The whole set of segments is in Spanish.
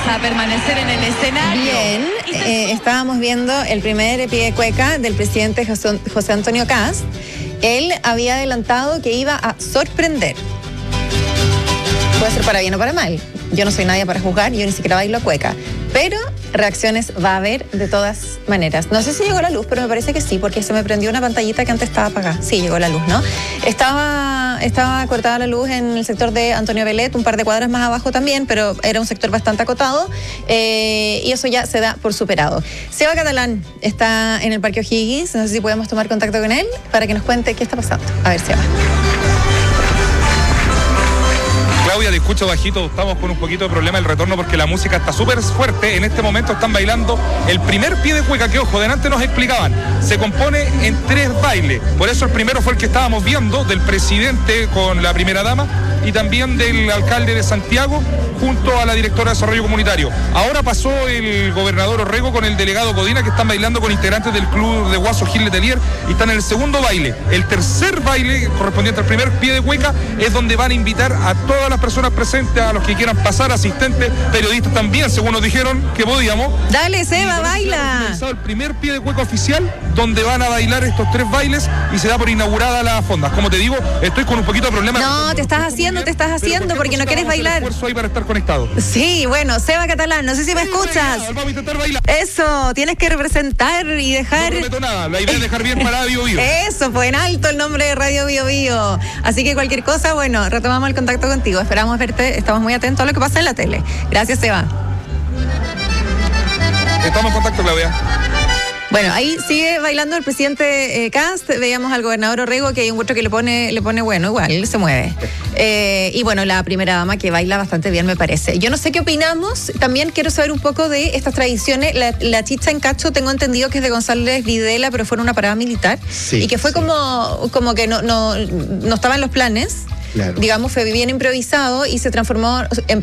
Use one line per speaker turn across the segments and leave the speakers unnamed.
a permanecer en el escenario.
Bien, estábamos viendo el primer pie de cueca del presidente José Antonio Kast. Él había adelantado que iba a sorprender. Puede ser para bien o para mal. Yo no soy nadie para juzgar, yo ni siquiera bailo cueca. Pero reacciones va a haber de todas maneras. No sé si llegó la luz, pero me parece que sí, porque se me prendió una pantallita que antes estaba apagada. Sí, llegó la luz, ¿no? Estaba cortada la luz en el sector de Antonio Velet, un par de cuadras más abajo también, pero era un sector bastante acotado, y eso ya se da por superado. Seba Catalán está en el Parque O'Higgins, no sé si podemos tomar contacto con él para que nos cuente qué está pasando. A ver, Seba.
Claudia, te escucho bajito, estamos con un poquito de problema del retorno porque la música está súper fuerte. En este momento están bailando el primer pie de cueca, que ojo, delante nos explicaban, se compone en 3 bailes. Por eso el primero fue el que estábamos viendo, del presidente con la primera dama y también del alcalde de Santiago junto a la directora de Desarrollo Comunitario. Ahora pasó el gobernador Orrego con el delegado Codina, que están bailando con integrantes del club de Guaso Gil Letelier, y están en el segundo baile. El tercer baile, correspondiente al primer pie de cueca, es donde van a invitar a todas las personas presentes, a los que quieran pasar, asistentes, periodistas también, según nos dijeron que podíamos.
Dale, Seba, baila.
El primer pie de cueca oficial, donde van a bailar estos 3 bailes, y se da por inaugurada la fonda. Como te digo, estoy con un poquito de problema.
No, te estás haciendo porque no quieres bailar.
Esfuerzo ahí para estar conectado.
Sí, bueno, Seba Catalán, no sé si me escuchas.
Vamos a intentar bailar.
Eso, tienes que representar y dejar...
No prometo nada, la idea es dejar bien para Bio Bio.
Eso, fue en alto el nombre de Radio Bio Bio. Así que cualquier cosa, bueno, retomamos el contacto contigo. Esperamos verte, estamos muy atentos a lo que pasa en la tele. Gracias, Seba.
Estamos en contacto, Claudia.
Bueno, ahí sigue bailando el presidente Kast. Veíamos al gobernador Orrego, que hay un otro que le pone bueno, igual, se mueve. Y bueno, la primera dama, que baila bastante bien, me parece. Yo no sé qué opinamos. También quiero saber un poco de estas tradiciones. La chicha en cacho, tengo entendido que es de González Videla, pero fue en una parada militar. Sí, y que fue como que no estaba en los planes. Claro. Digamos, fue bien improvisado y se transformó en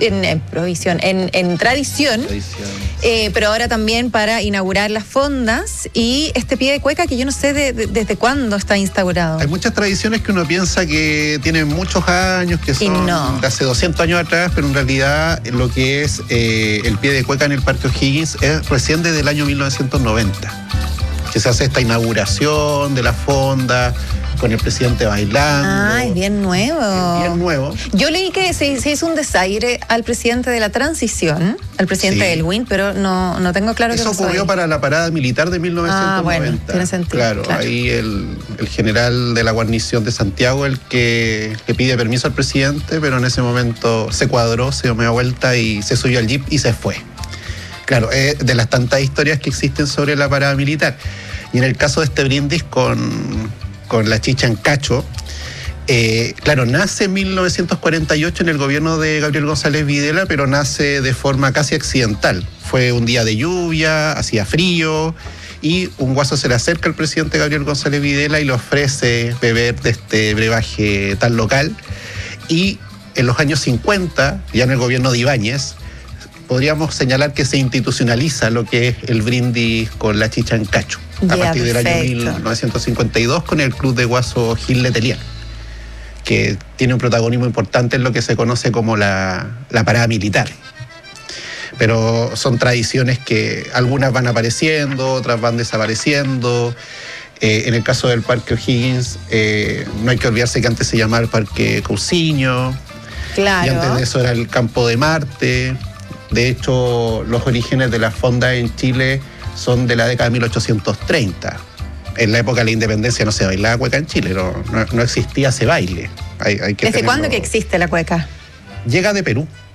tradición. Pero ahora también para inaugurar las fondas y este pie de cueca que yo no sé desde cuándo está instaurado.
Hay muchas tradiciones que uno piensa que tienen muchos años, que son de hace 200 años atrás, pero en realidad lo que es el pie de cueca en el Parque O'Higgins es recién desde el año 1990, que se hace esta inauguración de la fonda, con el presidente bailando.
Ah, es bien nuevo.
Es bien nuevo.
Yo leí que se hizo un desaire al presidente de la transición, al presidente Elwin, pero no tengo claro qué pasó.
Eso ocurrió para la parada militar de 1990.
Ah, bueno, tiene sentido.
Claro, ahí el general de la guarnición de Santiago, el que le pide permiso al presidente, pero en ese momento se cuadró, se dio media vuelta y se subió al jeep y se fue. Claro, de las tantas historias que existen sobre la parada militar. Y en el caso de este brindis con la chicha en cacho, claro, nace en 1948 en el gobierno de Gabriel González Videla, pero nace de forma casi accidental. Fue un día de lluvia, hacía frío, y un guaso se le acerca al presidente Gabriel González Videla y le ofrece beber de este brebaje tan local. Y en los años 50, ya en el gobierno de Ibáñez, podríamos señalar que se institucionaliza lo que es el brindis con la chicha en cacho. A partir del año 1952 con el club de Guaso Gil Letelier, que tiene un protagonismo importante en lo que se conoce como la parada militar. Pero son tradiciones que algunas van apareciendo, otras van desapareciendo. En el caso del Parque O'Higgins, no hay que olvidarse que antes se llamaba el Parque Cousiño.
Claro.
Y antes de eso era el Campo de Marte. De hecho, los orígenes de la fonda en Chile son de la década de 1830. En la época de la independencia no se bailaba cueca en Chile, no existía ese baile.
¿Desde cuándo que existe la cueca?
Llega de Perú.